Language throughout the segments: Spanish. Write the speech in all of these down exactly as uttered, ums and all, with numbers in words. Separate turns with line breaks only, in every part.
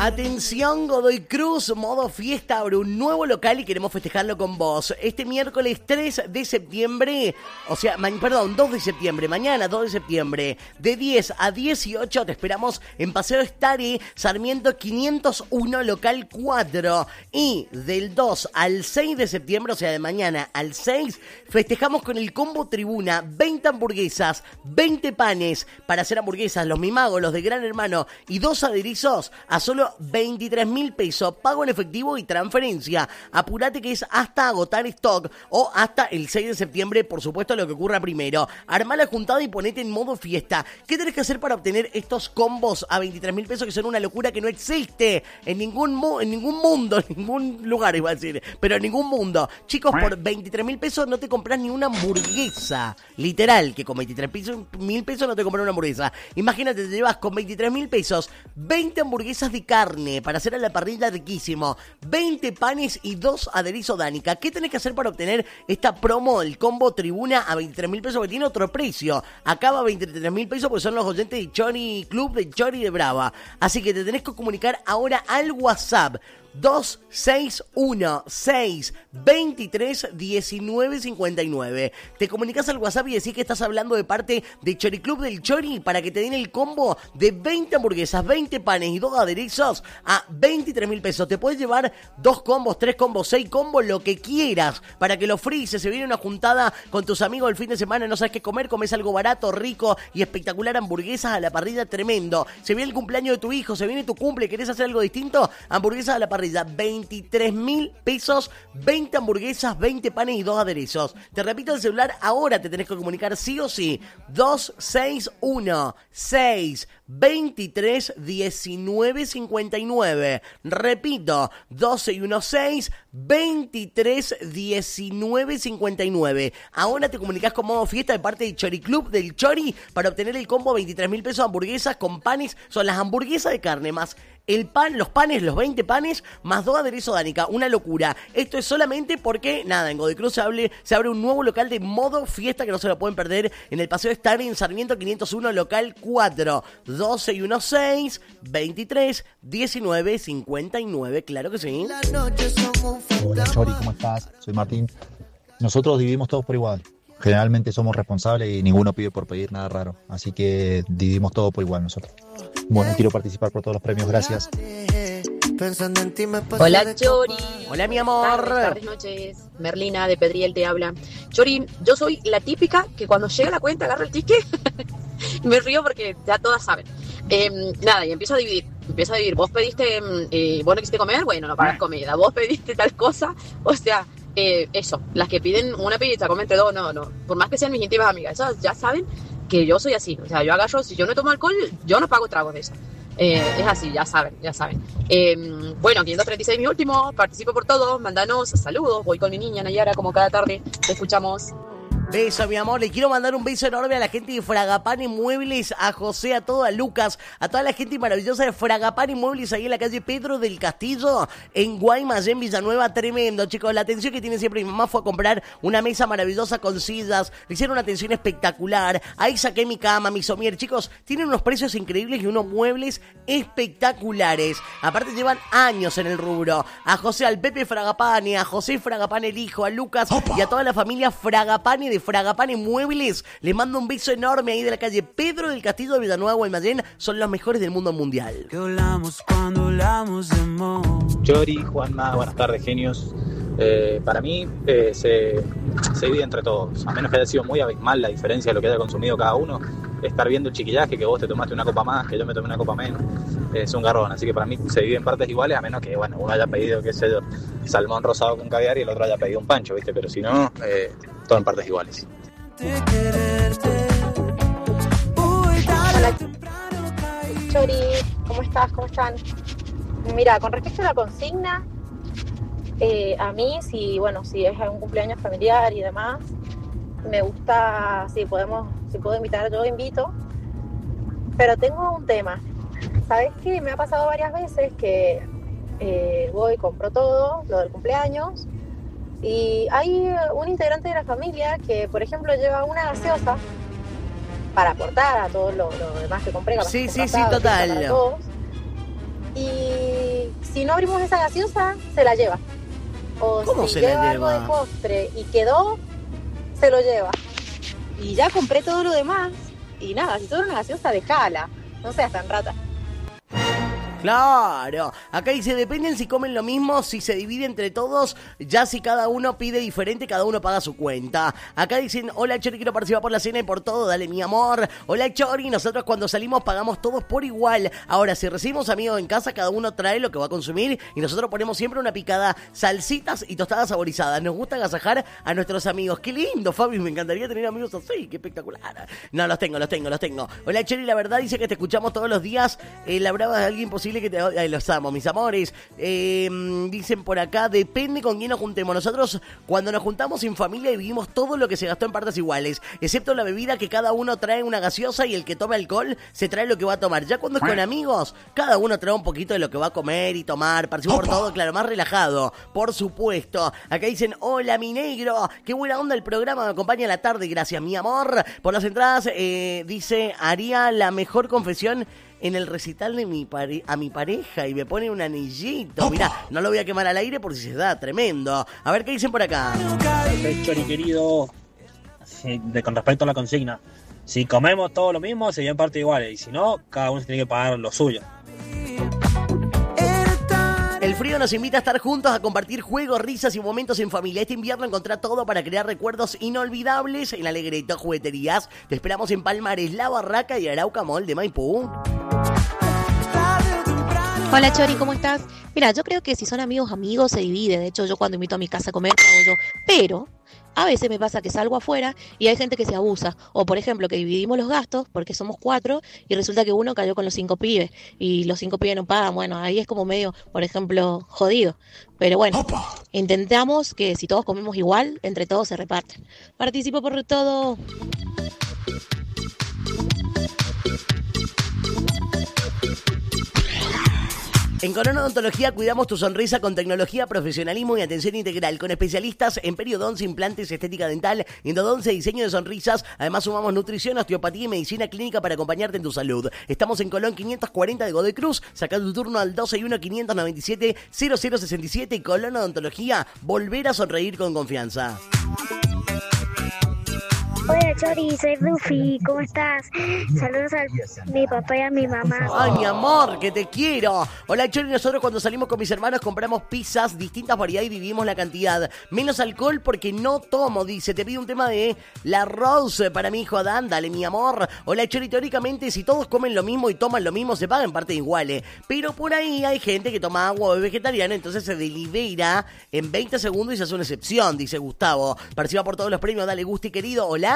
Atención Godoy Cruz, modo fiesta, abre un nuevo local y queremos festejarlo con vos. Este miércoles tres de septiembre, o sea, ma- perdón, dos de septiembre, mañana dos de septiembre, de diez a dieciocho te esperamos en Paseo Estare, Sarmiento quinientos uno, local cuatro. Y del dos al seis de septiembre, o sea, de mañana al seis, festejamos con el combo tribuna, veinte hamburguesas, veinte panes para hacer hamburguesas, los mimagos, los de Gran Hermano y dos aderizos a solo veintitrés mil pesos, pago en efectivo y transferencia. Apurate que es hasta agotar stock o hasta el seis de septiembre, por supuesto, lo que ocurra primero. Armá la juntada y ponete en modo fiesta. ¿Qué tenés que hacer para obtener estos combos a veintitrés mil pesos que son una locura que no existe en ningún, mu- en ningún mundo, en ningún lugar, iba a decir, pero en ningún mundo? Chicos, por veintitrés mil pesos no te compras ni una hamburguesa. Literal, que con veintitrés mil pesos no te compras una hamburguesa. Imagínate, te llevas con veintitrés mil pesos veinte hamburguesas de carne para hacer a la parrilla riquísimo, veinte panes y dos aderizos Danica. ¿Qué tenés que hacer para obtener esta promo, el combo tribuna a veintitrés mil pesos que tiene otro precio? Acaba a veintitrés mil pesos porque son los oyentes de Chori Club, de Chori de Brava. Así que te tenés que comunicar ahora al WhatsApp dos seis uno seis veintitrés diecinueve cincuenta y nueve. Te comunicas al WhatsApp y decís que estás hablando de parte de Chori Club del Chori para que te den el combo de veinte hamburguesas, veinte panes y dos aderezos a veintitrés mil pesos. Te puedes llevar dos combos, tres combos, seis combos, lo que quieras para que lo frises. Se viene una juntada con tus amigos el fin de semana, no sabes qué comer, comes algo barato, rico y espectacular, hamburguesas a la parrilla, tremendo. Se viene el cumpleaños de tu hijo, se viene tu cumple, ¿querés hacer algo distinto? Hamburguesas a la parrilla, veintitrés mil pesos, veinte hamburguesas, veinte panes y dos aderezos. Te repito el celular, ahora te tenés que comunicar sí o sí. dos seis uno seis veintitrés diecinueve cincuenta y nueve. Repito, dos seis uno seis veintitrés diecinueve cincuenta y nueve. Ahora te comunicas con modo fiesta de parte de Chori Club del Chori para obtener el combo veintitrés mil pesos, hamburguesas con panes. Son las hamburguesas de carne más el pan, los panes, los veinte panes, más dos aderezos Danica. Una locura. Esto es solamente porque, nada, en Godoy Cruz se abre, se abre un nuevo local de modo fiesta que no se lo pueden perder en el Paseo Estare, en Sarmiento quinientos uno, local cuatro. dos seis uno seis veintitrés diecinueve cincuenta y nueve. Claro que sí.
Hola Chori, ¿cómo estás? Soy Martín. Nosotros dividimos todos por igual. Generalmente somos responsables y ninguno pide por pedir nada raro. Así que dividimos todo por igual nosotros. Bueno, quiero participar por todos los premios, gracias.
Hola Chori.
Hola mi amor.
Tardes, tardes, noches. Merlina de Pedriel te habla. Chori, yo soy la típica que cuando llega la cuenta agarra el ticket y me río porque ya todas saben. Eh, nada, y empiezo a dividir. Empiezo a dividir. Vos pediste, eh, vos no quisiste comer, bueno, no pagas comida. Vos pediste tal cosa, o sea, eh, eso. Las que piden una pizza, comen entre dos, no, no. Por más que sean mis íntimas amigas, ellas ya saben que yo soy así. O sea, yo agarro, si yo no tomo alcohol, yo no pago tragos de eso. Eh, es así, ya saben, ya saben. Eh, bueno, quinientos treinta y seis mi último, participo por todos, mándanos saludos, voy con mi niña Nayara como cada tarde, te escuchamos.
Beso, mi amor. Le quiero mandar un beso enorme a la gente de Fragapane Muebles, a José, a todo, a Lucas, a toda la gente maravillosa de Fragapane Muebles ahí en la calle Pedro del Castillo, en Guaymallén, Villanueva. Tremendo, chicos. La atención que tiene siempre mi mamá fue a comprar una mesa maravillosa con sillas. Le hicieron una atención espectacular. Ahí saqué mi cama, mi somier. Chicos, tienen unos precios increíbles y unos muebles espectaculares. Aparte llevan años en el rubro. A José, al Pepe Fragapane, a José Fragapane el hijo, a Lucas ¡Opa! Y a toda la familia Fragapane de Fragapane Muebles. Les mando un beso enorme ahí de la calle Pedro del Castillo de Villanueva, Guaymallén. Son los mejores del mundo mundial.
Chori, Juanma, buenas tardes, genios. Eh, para mí eh, se, se divide entre todos. A menos que haya sido muy abismal la diferencia de lo que haya consumido cada uno, estar viendo el chiquillaje, que vos te tomaste una copa más, que yo me tomé una copa menos, eh, es un garrón. Así que para mí se divide en partes iguales, a menos que bueno, uno haya pedido, qué sé yo, salmón rosado con caviar y el otro haya pedido un pancho, ¿viste? Pero si no, eh, todo en partes iguales.
Hola Chori, ¿cómo estás? ¿Cómo están? Mira, con respecto a la consigna, eh, a mí, si bueno, si es un cumpleaños familiar y demás, me gusta, si podemos, si puedo invitar, yo invito, pero tengo un tema. ¿Sabes qué? Me ha pasado varias veces que eh, voy, compro todo, lo del cumpleaños, y hay un integrante de la familia que, por ejemplo, lleva una gaseosa para aportar a todo lo, lo demás que compré.
Sí, sí, sí, total.
Y si no abrimos esa gaseosa, se la lleva. O
¿Cómo
si
se la
lleva algo
lleva?
de postre y quedó, se lo lleva. Y ya compré todo lo demás. Y nada, si sobra una gaseosa, dejala. No seas tan rata.
Claro, acá dice, dependen si comen lo mismo, si se divide entre todos, ya si cada uno pide diferente, cada uno paga su cuenta. Acá dicen, hola Chori, quiero participar por la cena y por todo, dale mi amor. Hola Chori, nosotros cuando salimos pagamos todos por igual. Ahora, si recibimos amigos en casa, cada uno trae lo que va a consumir y nosotros ponemos siempre una picada, salsitas y tostadas saborizadas. Nos gusta agasajar a nuestros amigos. Qué lindo, Fabi, me encantaría tener amigos así, qué espectacular. No, los tengo, los tengo, los tengo. Hola Chori, la verdad dice que te escuchamos todos los días, eh, la brava de alguien posible que te... Ay, los amo, mis amores. Eh, dicen por acá, depende con quién nos juntemos. Nosotros, cuando nos juntamos en familia, dividimos todo lo que se gastó en partes iguales, excepto la bebida, que cada uno trae una gaseosa y el que toma alcohol se trae lo que va a tomar. Ya cuando es con amigos, cada uno trae un poquito de lo que va a comer y tomar. Participamos por todo, claro, más relajado, por supuesto. Acá dicen, hola mi negro, qué buena onda el programa, me acompaña en la tarde, gracias mi amor. Por las entradas, eh, dice, haría la mejor confesión en el recital de mi pare- a mi pareja y me pone un anillito. Mirá, no lo voy a quemar al aire por si se da, tremendo. A ver qué dicen por acá.
Chori querido, de, con respecto a la consigna, si comemos todo lo mismo, se llevan partes iguales, y si no, cada uno se tiene que pagar lo suyo.
El frío nos invita a estar juntos, a compartir juegos, risas y momentos en familia. Este invierno encontrá todo para crear recuerdos inolvidables en Alegreto Jugueterías. Te esperamos en Palmares, La Barraca y Arauca Mall de Maipú.
Hola Chori, ¿cómo estás? Mira, yo creo que si son amigos, amigos se divide. De hecho, yo cuando invito a mi casa a comer, lo hago yo. Pero a veces me pasa que salgo afuera y hay gente que se abusa. O por ejemplo, que dividimos los gastos porque somos cuatro y resulta que uno cayó con los cinco pibes y los cinco pibes no pagan. Bueno, ahí es como medio, por ejemplo, jodido. Pero bueno, ¡opa! Intentamos que si todos comemos igual, entre todos se reparten. Participo por todo.
En Corona Odontología cuidamos tu sonrisa con tecnología, profesionalismo y atención integral, con especialistas en periodoncia, implantes, estética dental, endodoncia y diseño de sonrisas. Además sumamos nutrición, osteopatía y medicina clínica para acompañarte en tu salud. Estamos en Colón quinientos cuarenta de Godoy Cruz. Saca tu turno al dos seis uno, cinco nueve siete, cero cero seis siete. Y Corona Odontología, volver a sonreír con confianza.
Hola Chori, soy Rufi, ¿cómo estás? Saludos a mi papá y a mi mamá.
Ay, mi amor, que te quiero. Hola Chori, nosotros cuando salimos con mis hermanos compramos pizzas, distintas variedades y dividimos la cantidad. Menos alcohol porque no tomo, dice. Te pido un tema de la Rose para mi hijo Adán, dale mi amor. Hola Chori, teóricamente si todos comen lo mismo y toman lo mismo se pagan partes iguales. Pero por ahí hay gente que toma agua o es vegetariana, entonces se delibera en veinte segundos y se hace una excepción, dice Gustavo. Participa por todos los premios, dale Gusti querido, hola.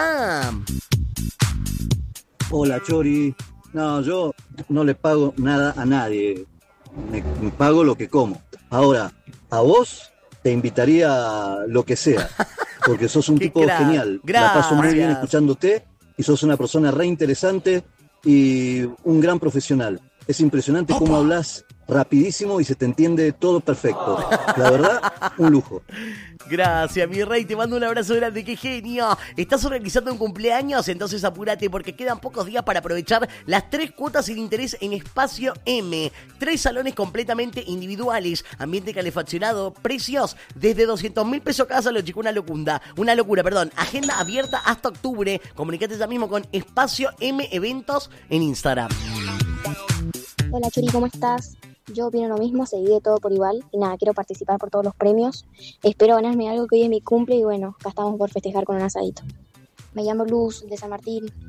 Hola Chori, no, yo no le pago nada a nadie, me, me pago lo que como. Ahora, a vos te invitaría lo que sea, porque sos un tipo
gra-
genial,
gracias.
la paso muy bien escuchándote y sos una persona re interesante y un gran profesional. Es impresionante Opa. Cómo hablas rapidísimo y se te entiende todo perfecto. La verdad, un lujo.
Gracias, mi rey, te mando un abrazo grande, qué genio. ¿Estás organizando un cumpleaños? Entonces apúrate porque quedan pocos días para aprovechar las tres cuotas sin interés en Espacio M. Tres salones completamente individuales, ambiente calefaccionado, precios desde doscientos mil pesos cada salón, chico, una locura, una locura, perdón. Agenda abierta hasta octubre. Comunicate ya mismo con Espacio M Eventos en Instagram.
Hola Chori, ¿cómo estás? Yo opino lo mismo, se divide todo por igual y nada, quiero participar por todos los premios. Espero ganarme algo que hoy es mi cumple y bueno, acá estamos por festejar con un asadito. Me llamo Luz de San Martín.